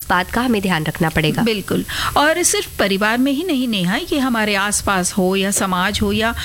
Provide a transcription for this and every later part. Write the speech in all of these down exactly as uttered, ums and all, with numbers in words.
बात का हमें ध्यान रखना पड़ेगा। बिल्कुल, और सिर्फ परिवार में ही नहीं नेहा, ये हमारे आसपास हो या समाज हो या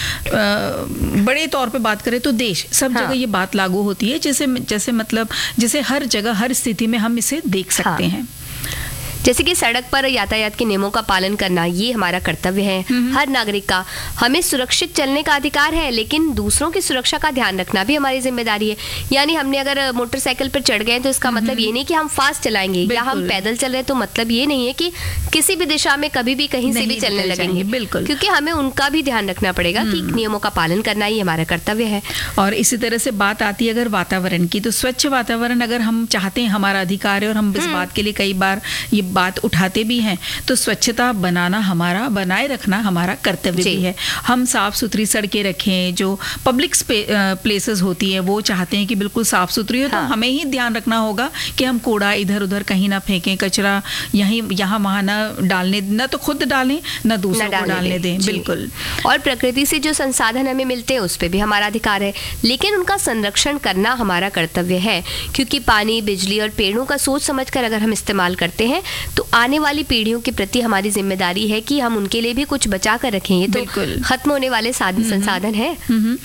बड़े तौर पे बात करें तो देश, सब हाँ। जगह ये बात लागू होती है, जैसे जैसे मतलब जैसे हर जगह हर स्थिति में हम इसे देख सकते हाँ। हैं। जैसे कि सड़क पर यातायात के नियमों का पालन करना ये हमारा कर्तव्य है। हर नागरिक का हमें सुरक्षित चलने का अधिकार है, लेकिन दूसरों की सुरक्षा का ध्यान रखना भी हमारी जिम्मेदारी है। यानी हमने अगर मोटरसाइकिल पर चढ़ गए तो इसका मतलब ये नहीं कि हम फास्ट चलाएंगे, या हम पैदल चल रहे हैं तो मतलब ये नहीं है कि किसी भी दिशा में कभी भी कहीं से भी चलने लगेंगे। बिल्कुल, क्योंकि हमें उनका भी ध्यान रखना पड़ेगा कि नियमों का पालन करना ही हमारा कर्तव्य है। और इसी तरह से बात आती है अगर वातावरण की, तो स्वच्छ वातावरण अगर हम चाहते हैं, हमारा अधिकार है और हम इस बात के लिए कई बार ये बात उठाते भी हैं, तो स्वच्छता बनाना हमारा, बनाए रखना हमारा कर्तव्य भी है। हम साफ सुथरी सड़कें रखें, जो पब्लिक प्लेसेस होती है वो चाहते हैं कि बिल्कुल साफ सुथरी हो। हाँ। तो हमें ही ध्यान रखना होगा कि हम कूड़ा इधर उधर कहीं ना फेंकें, कचरा यहीं यहाँ वहाँ ना डालने, न तो खुद डालें न दूसरों को डालने दें। बिल्कुल। और प्रकृति से जो संसाधन हमें मिलते हैं उस पर भी हमारा अधिकार है, लेकिन उनका संरक्षण करना हमारा कर्तव्य है, क्योंकि पानी, बिजली और पेड़ों का सोच समझ कर अगर हम इस्तेमाल करते हैं तो आने वाली पीढ़ियों के प्रति हमारी जिम्मेदारी है कि हम उनके लिए भी कुछ बचा कर रखें। ये तो खत्म होने वाले संसाधन है।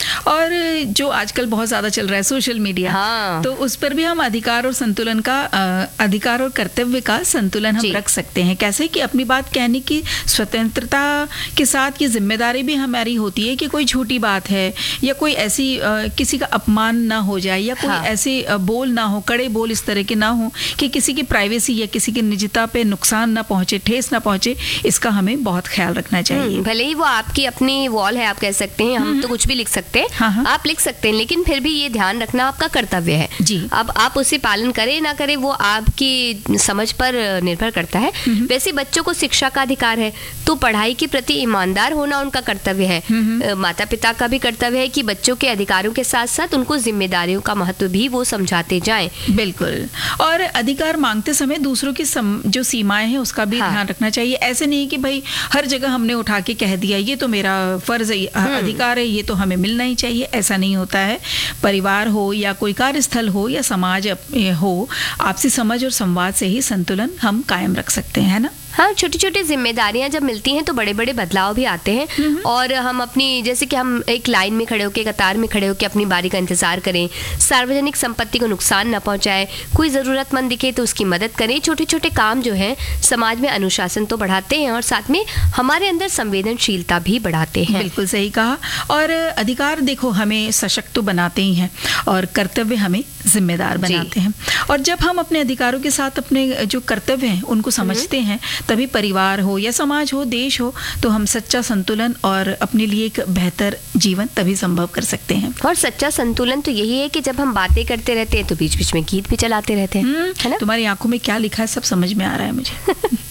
और जो आजकल बहुत ज्यादा चल रहा है सोशल मीडिया, हाँ। तो उस पर भी हम अधिकार और संतुलन का, अधिकार और कर्तव्य का संतुलन हम रख सकते हैं। कैसे कि अपनी बात कहने की स्वतंत्रता के साथ ये जिम्मेदारी भी हमारी होती है कि कोई झूठी बात है या कोई ऐसी किसी का अपमान ना हो जाए, या कोई हाँ। ऐसे बोल ना हो, कड़े बोल इस तरह के ना हो कि किसी की प्राइवेसी या किसी की निजता पे नुकसान ना पहुंचे, ठेस ना पहुंचे। इसका हमें बहुत ख्याल रखना चाहिए। भले ही वो आपकी अपनी वॉल है, आप कह सकते हैं, हम तो कुछ भी लिख सकते हैं, हाँ हाँ। आप लिख सकते हैं, लेकिन फिर भी ये ध्यान रखना आपका कर्तव्य है जी। अब आप उसे पालन करें ना करें वो आपकी समझ पर निर्भर करता है। वैसे बच्चों को शिक्षा का अधिकार है, तो पढ़ाई के प्रति ईमानदार होना उनका कर्तव्य है। माता पिता का भी कर्तव्य है कि बच्चों के अधिकारों के साथ साथ उनको जिम्मेदारियों का महत्व भी वो समझाते जाएं। बिल्कुल। और अधिकार मांगते समय दूसरों की सम, जो सीमाएं हैं उसका भी हाँ। ध्यान रखना चाहिए। ऐसे नहीं कि भाई हर जगह हमने उठा के कह दिया ये तो मेरा फर्ज है, अधिकार है, ये तो हमें मिलना ही चाहिए। ऐसा नहीं होता है। परिवार हो या कोई कार्यस्थल हो या समाज हो, आपसी समझ और संवाद से ही संतुलन हम कायम रख सकते हैं, है ना। हाँ, छोटी छोटी जिम्मेदारियां जब मिलती हैं तो बड़े बड़े बदलाव भी आते हैं। और हम अपनी, जैसे कि हम एक लाइन में खड़े होकर, कतार में खड़े होकर अपनी बारी का इंतजार करें, सार्वजनिक संपत्ति को नुकसान न पहुंचाए, कोई ज़रूरतमंद दिखे तो उसकी मदद करें। छोटे छोटे काम जो हैं समाज में अनुशासन तो बढ़ाते हैं और साथ में हमारे अंदर संवेदनशीलता भी बढ़ाते हैं। बिल्कुल सही कहा। और अधिकार देखो हमें सशक्त तो बनाते ही हैं और कर्तव्य हमें जिम्मेदार बनाते हैं। और जब हम अपने अधिकारों के साथ अपने जो कर्तव्य हैं उनको समझते हैं, तभी परिवार हो या समाज हो, देश हो, तो हम सच्चा संतुलन और अपने लिए एक बेहतर जीवन तभी संभव कर सकते हैं। और सच्चा संतुलन तो यही है कि जब हम बातें करते रहते हैं तो बीच बीच में गीत भी चलाते रहते हैं, है ना। तुम्हारी आंखों में क्या लिखा है सब समझ में आ रहा है मुझे।